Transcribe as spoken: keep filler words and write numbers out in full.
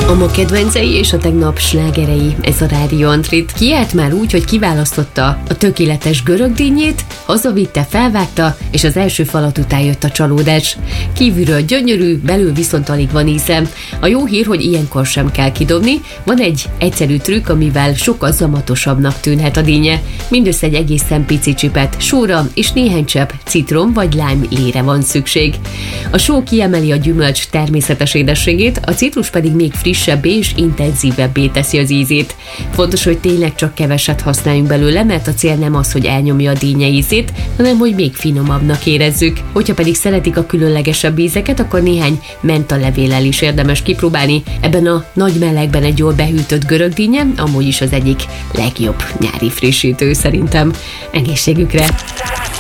A ma kedvencei és a tegnap slágerei, ez a Rádió Antrit. Kiállt már úgy, hogy kiválasztotta a tökéletes görögdínyét, hazavitte, felvágta, és az első falat után jött a csalódás. Kívülről gyönyörű, belül viszont alig van íze. A jó hír, hogy ilyenkor sem kell kidobni, van egy egyszerű trükk, amivel sokkal zamatosabbnak tűnhet a dínye. Mindössze egy egészen pici csipet sóra és néhány csepp citrom vagy lime lére van szükség. A só kiemeli a gyümölcs természetes édességét, a citrus pedig még frissebbé és intenzívebbé teszi az ízét. Fontos, hogy tényleg csak keveset használjunk belőle, mert a cél nem az, hogy elnyomja a dínye ízét, hanem hogy még finomabbnak érezzük. Hogyha pedig szeretik a különlegesebb ízeket, akkor néhány menta levéllel is érdemes kipróbálni. Ebben a nagy melegben egy jól behűtött görögdínye amúgy is az egyik legjobb nyári frissítő szerintem. Egészségükre!